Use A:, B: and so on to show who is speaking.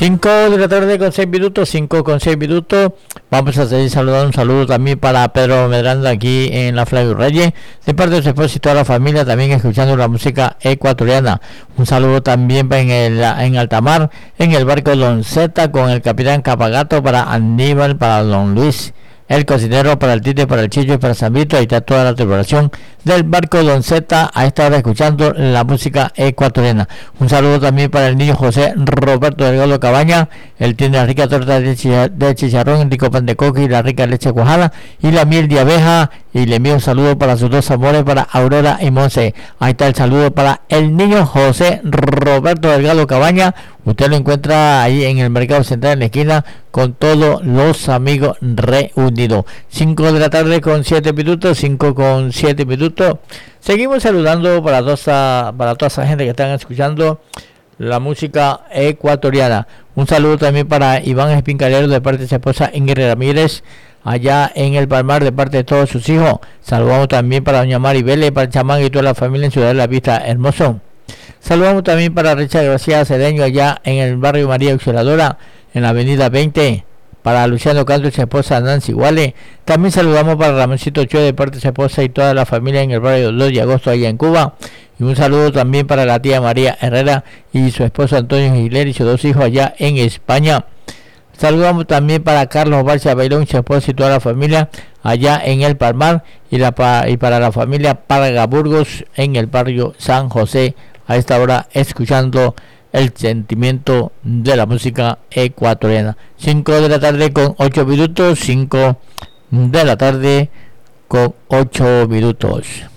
A: 5 de la tarde con 6 minutos, 5 con 6 minutos. Vamos a seguir saludando. Un saludo también para Pedro Medrano aquí en la Flavio Reyes, de parte de su esposa y toda la familia, también escuchando la música ecuatoriana. Un saludo también en Altamar, en el barco Don Zeta, con el capitán Capagato, para Aníbal, para Don Luis, el cocinero, para el Tite, para el Chicho y para San Vito. Ahí está toda la tripulación del barco Don Zeta a esta hora escuchando la música ecuatoriana. Un saludo también para el niño José Roberto Delgado Cabaña. Él tiene la rica torta de chicharrón, el rico pan de coco y la rica leche cuajada y la miel de abeja. Y le envío un saludo para sus dos amores, para Aurora y Monse. Ahí está el saludo para el niño José Roberto Delgado Cabaña. Usted lo encuentra ahí en el mercado central, en la esquina, con todos los amigos reunidos. 5 de la tarde con 7 minutos, 5 con 7 minutos. Seguimos saludando para toda esa gente que están escuchando la música ecuatoriana. Un saludo también para Iván Espincalero, de parte de su esposa Ingrid Ramírez, allá en el Palmar, de parte de todos sus hijos. Saludamos también para doña Mari Vélez, para el chamán y toda la familia en Ciudad de la Vista, hermoso. Saludamos también para Richard García Cedeño, allá en el barrio María Auxiliadora, en la avenida 20, para Luciano Castro y su esposa Nancy Wale. También saludamos para Ramoncito Ochoa, de parte de su esposa y toda la familia en el barrio 2 de agosto, allá en Cuba. Y un saludo también para la tía María Herrera y su esposo Antonio Giler y sus dos hijos allá en España. Saludamos también para Carlos Barcia Bailón y su esposa y toda la familia allá en el Palmar, y para la familia Parga Burgos en el barrio San José, a esta hora escuchando el sentimiento de la música ecuatoriana. 5 de la tarde con 8 minutos, 5 de la tarde con 8 minutos.